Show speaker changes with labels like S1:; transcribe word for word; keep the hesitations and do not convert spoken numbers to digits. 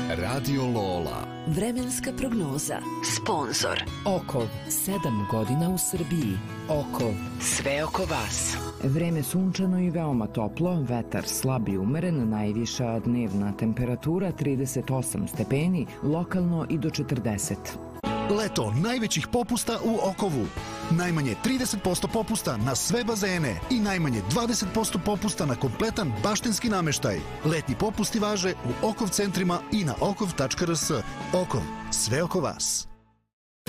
S1: Radio Lola.
S2: Vremenska prognoza. Sponzor
S3: Okov, sedam godina u Srbiji. Okov,
S2: sve oko vas.
S3: Vreme sunčano i veoma toplo, vetar slab i umeren, najviša dnevna temperatura trideset osam stepeni, lokalno i do četrdeset.
S4: Leto najvećih popusta u Okovu. Najmanje trideset posto popusta na sve bazene i najmanje dvadeset posto popusta na kompletan baštenski nameštaj. Letnji popusti važe u Okov centrima i na okov tačka rs. Okov, sve oko vas.